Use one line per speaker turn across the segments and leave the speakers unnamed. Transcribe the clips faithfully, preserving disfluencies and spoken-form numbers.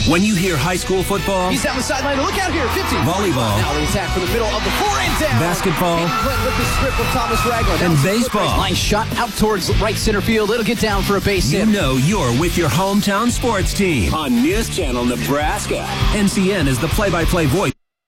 When you hear high school football,
he's down the sideline. Look out here, fifty.
Volleyball.
Now the attack from the middle of the floor and down.
Basketball.
With the strip of Thomas Ragland.
And baseball.
Line shot out towards right center field. It'll get down for a base hit.
You know you're with your hometown sports team on News Channel Nebraska. N C N is the play-by-play voice.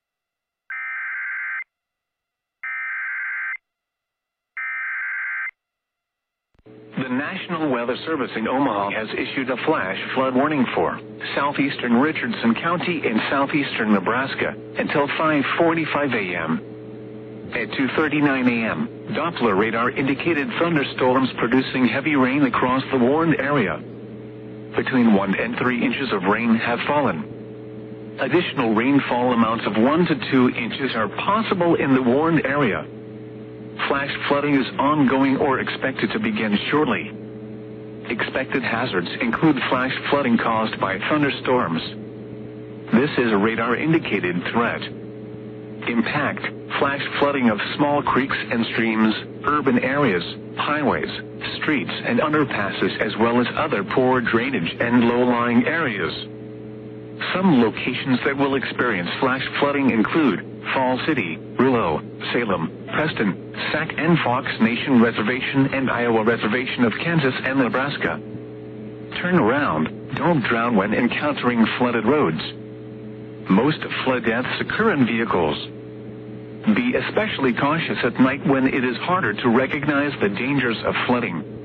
The National Weather Service in Omaha has issued a flash flood warning for southeastern Richardson County and southeastern Nebraska until five forty-five a.m. At two thirty-nine a.m., Doppler radar indicated thunderstorms producing heavy rain across the warned area. Between one and three inches of rain have fallen. Additional rainfall amounts of one to two inches are possible in the warned area. Flash flooding is ongoing or expected to begin shortly. Expected hazards include flash flooding caused by thunderstorms. This is a radar-indicated threat. Impact: flash flooding of small creeks and streams, urban areas, highways, streets, and underpasses, as well as other poor drainage and low-lying areas. Some locations that will experience flash flooding include Fall City, Rulo, Salem, Preston, Sac and Fox Nation Reservation and Iowa Reservation of Kansas and Nebraska. Turn around. Don't drown when encountering flooded roads. Most flood deaths occur in vehicles. Be especially cautious at night when it is harder to recognize the dangers of flooding.